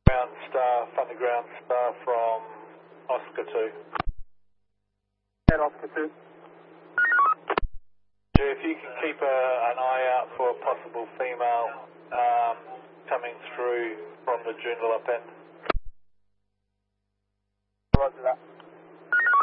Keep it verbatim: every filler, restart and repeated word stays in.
Ground star, underground star from Oscar two. At Oscar two. If you can keep a, an eye out for a possible female um, coming through from the Joondalup end. Roger that.